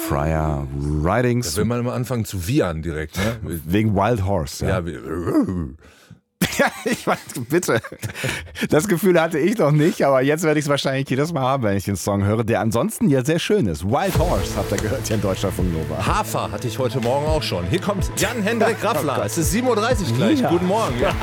Fryer Riding. Da will man immer anfangen zu wiehern direkt. Ne? Wegen Wild Horse. Ja, ja, ich weiß, bitte. Das Gefühl hatte ich noch nicht, aber jetzt werde ich es wahrscheinlich jedes Mal haben, wenn ich den Song höre, der ansonsten ja sehr schön ist. Wild Horse habt ihr gehört hier in Deutschlandfunk Nova. Hafer hatte ich heute Morgen auch schon. Hier kommt Jan-Hendrik Raffler. Es ist 7.30 Uhr gleich. Ja. Guten Morgen. Ja.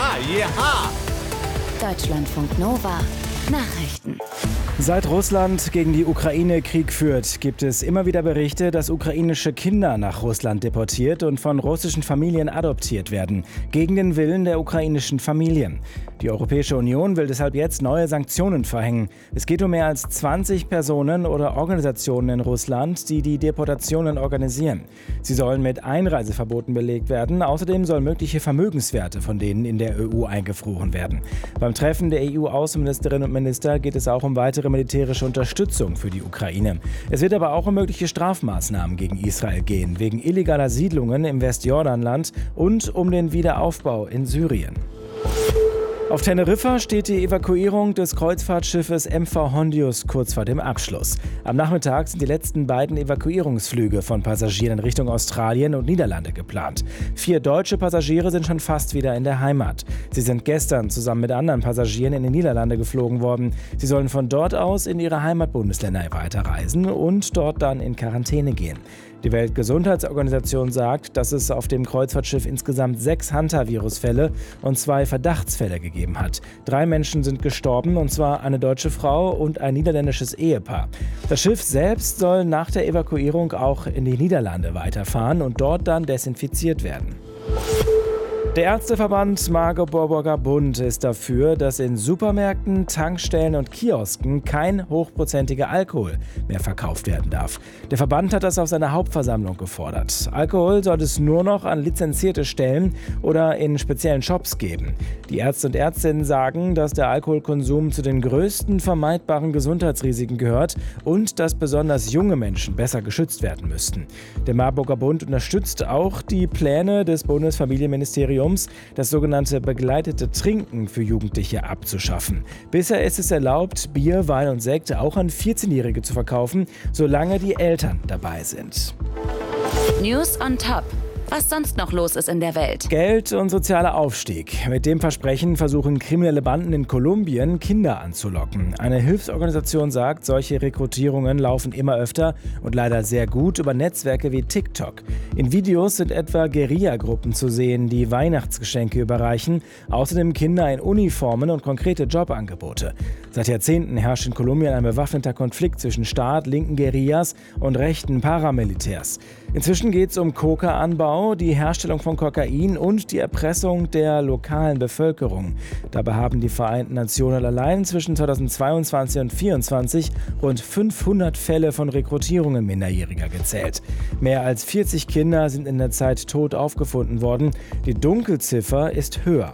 Deutschlandfunk Nova. Nachrichten. Seit Russland gegen die Ukraine Krieg führt, gibt es immer wieder Berichte, dass ukrainische Kinder nach Russland deportiert und von russischen Familien adoptiert werden, gegen den Willen der ukrainischen Familien. Die Europäische Union will deshalb jetzt neue Sanktionen verhängen. Es geht um mehr als 20 Personen oder Organisationen in Russland, die die Deportationen organisieren. Sie sollen mit Einreiseverboten belegt werden. Außerdem sollen mögliche Vermögenswerte von denen in der EU eingefroren werden. Beim Treffen der EU-Außenministerinnen und Minister geht es auch um weitere militärische Unterstützung für die Ukraine. Es wird aber auch um mögliche Strafmaßnahmen gegen Israel gehen, wegen illegaler Siedlungen im Westjordanland und um den Wiederaufbau in Syrien. Auf Teneriffa steht die Evakuierung des Kreuzfahrtschiffes MV Hondius kurz vor dem Abschluss. Am Nachmittag sind die letzten beiden Evakuierungsflüge von Passagieren in Richtung Australien und Niederlande geplant. 4 deutsche Passagiere sind schon fast wieder in der Heimat. Sie sind gestern zusammen mit anderen Passagieren in die Niederlande geflogen worden. Sie sollen von dort aus in ihre Heimatbundesländer weiterreisen und dort dann in Quarantäne gehen. Die Weltgesundheitsorganisation sagt, dass es auf dem Kreuzfahrtschiff insgesamt 6 Hantavirus-Fälle und 2 Verdachtsfälle gegeben hat. 3 Menschen sind gestorben, und zwar eine deutsche Frau und ein niederländisches Ehepaar. Das Schiff selbst soll nach der Evakuierung auch in die Niederlande weiterfahren und dort dann desinfiziert werden. Der Ärzteverband Marburger Bund ist dafür, dass in Supermärkten, Tankstellen und Kiosken kein hochprozentiger Alkohol mehr verkauft werden darf. Der Verband hat das auf seiner Hauptversammlung gefordert. Alkohol soll es nur noch an lizenzierte Stellen oder in speziellen Shops geben. Die Ärzte und Ärztinnen sagen, dass der Alkoholkonsum zu den größten vermeidbaren Gesundheitsrisiken gehört und dass besonders junge Menschen besser geschützt werden müssten. Der Marburger Bund unterstützt auch die Pläne des Bundesfamilienministeriums, das sogenannte begleitete Trinken für Jugendliche abzuschaffen. Bisher ist es erlaubt, Bier, Wein und Sekt auch an 14-Jährige zu verkaufen, solange die Eltern dabei sind. News on Top. Was sonst noch los ist in der Welt. Geld und sozialer Aufstieg. Mit dem Versprechen versuchen kriminelle Banden in Kolumbien, Kinder anzulocken. Eine Hilfsorganisation sagt, solche Rekrutierungen laufen immer öfter und leider sehr gut über Netzwerke wie TikTok. In Videos sind etwa Guerilla-Gruppen zu sehen, die Weihnachtsgeschenke überreichen, außerdem Kinder in Uniformen und konkrete Jobangebote. Seit Jahrzehnten herrscht in Kolumbien ein bewaffneter Konflikt zwischen Staat, linken Guerillas und rechten Paramilitärs. Inzwischen geht es um Coca-Anbau, die Herstellung von Kokain und die Erpressung der lokalen Bevölkerung. Dabei haben die Vereinten Nationen allein zwischen 2022 und 2024 rund 500 Fälle von Rekrutierungen Minderjähriger gezählt. Mehr als 40 Kinder sind in der Zeit tot aufgefunden worden. Die Dunkelziffer ist höher.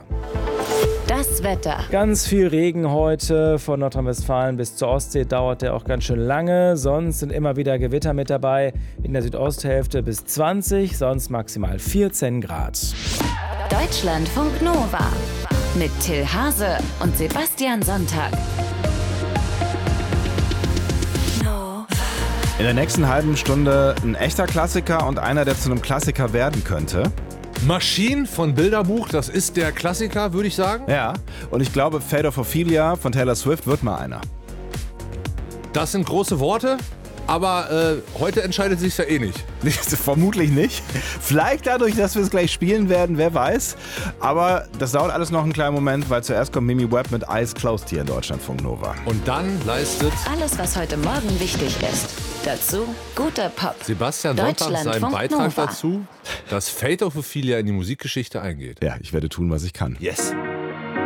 Das Wetter. Ganz viel Regen heute. Von Nordrhein-Westfalen bis zur Ostsee dauert der auch ganz schön lange. Sonst sind immer wieder Gewitter mit dabei. In der Südosthälfte bis 20, sonst maximal 14 Grad. Deutschlandfunk Nova. Mit Till Hase und Sebastian Sonntag. In der nächsten halben Stunde ein echter Klassiker und einer, der zu einem Klassiker werden könnte. Machine von Bilderbuch, das ist der Klassiker, würde ich sagen. Ja, und ich glaube, Fate of Ophelia von Taylor Swift wird mal einer. Das sind große Worte, aber heute entscheidet sich ja eh nicht. Vermutlich nicht. Vielleicht dadurch, dass wir es gleich spielen werden, wer weiß. Aber das dauert alles noch einen kleinen Moment, weil zuerst kommt Mimi Webb mit Eyes Closed hier in Deutschlandfunk Nova. Und dann leistet alles, was heute Morgen wichtig ist. Dazu guter Pop. Sebastian Sonntag seinen Beitrag Nova. dazu, dass Fate of Ophelia in die Musikgeschichte eingeht. Ja, ich werde tun, was ich kann. Yes.